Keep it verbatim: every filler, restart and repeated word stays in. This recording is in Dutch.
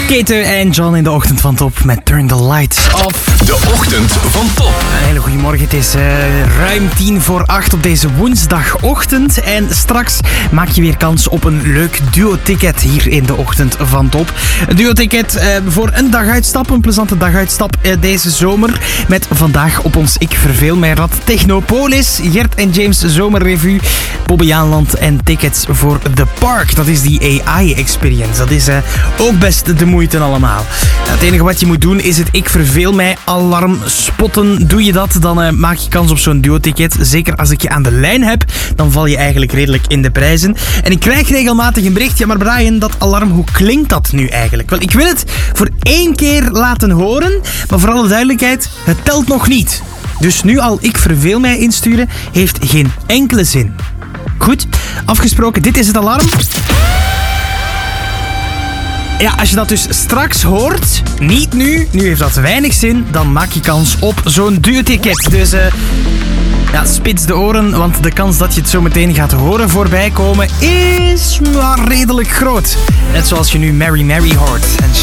Kate en John in de ochtend van Top met Turn the Lights Off. De ochtend van Top. Een hele goede morgen. Het is uh, ruim tien voor acht op deze woensdagochtend. En straks maak je weer kans op een leuk duo-ticket hier in de ochtend van Top. Een duo-ticket uh, voor een daguitstap, een plezante daguitstap uh, deze zomer. Met vandaag op ons Ik Verveel Mij Rad Technopolis, Gert en James Zomerrevue, Bobbejaanland en tickets voor The Park. Dat is die A I-experience. Dat is uh, ook best de moeite allemaal. Het enige wat je moet doen is het Ik Verveel Mij alarm spotten. Doe je dat, dan uh, maak je kans op zo'n duo-ticket. Zeker als ik je aan de lijn heb, dan val je eigenlijk redelijk in de prijzen. En ik krijg regelmatig een bericht. Ja, maar Brian, dat alarm, hoe klinkt dat nu eigenlijk? Wel, ik wil het voor één keer laten horen, maar voor alle duidelijkheid, het telt nog niet. Dus nu al Ik Verveel Mij insturen heeft geen enkele zin. Goed, afgesproken, dit is het alarm. Ja, als je dat dus straks hoort, niet nu, nu heeft dat weinig zin, dan maak je kans op zo'n duo-ticket. Dus uh, ja, spits de oren, want de kans dat je het zo meteen gaat horen voorbij komen is maar redelijk groot. Net zoals je nu Mary Mary hoort. En